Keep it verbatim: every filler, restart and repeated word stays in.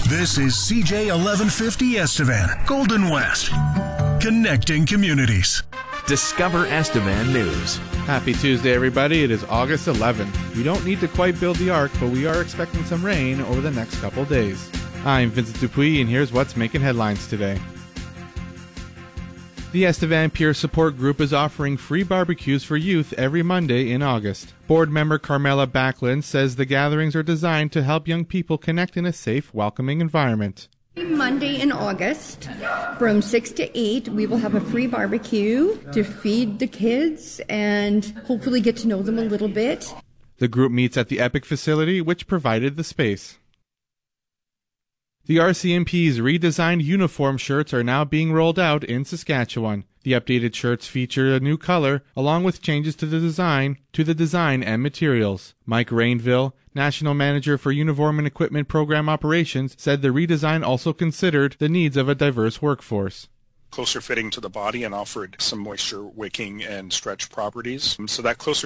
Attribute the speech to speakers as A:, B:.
A: This is C J eleven fifty Estevan, Golden West, connecting communities.
B: Discover Estevan News.
C: Happy Tuesday, everybody. It is August eleventh. We don't need to quite build the ark, but we are expecting some rain over the next couple days. I'm Vincent Dupuis, and here's what's making headlines today. The Estevan Peer Support Group is offering free barbecues for youth every Monday in August. Board member Carmela Backlund says the gatherings are designed to help young people connect in a safe, welcoming environment.
D: Monday in August, from six to eight, we will have a free barbecue to feed the kids and hopefully get to know them a little bit.
C: The group meets at the Epic facility, which provided the space. The R C M P's redesigned uniform shirts are now being rolled out in Saskatchewan. The updated shirts feature a new color, along with changes to the design, to the design and materials. Mike Rainville, National Manager for Uniform and Equipment Program Operations, said the redesign also considered the needs of a diverse workforce.
E: Closer fitting to the body and offered some moisture wicking and stretch properties. So that closer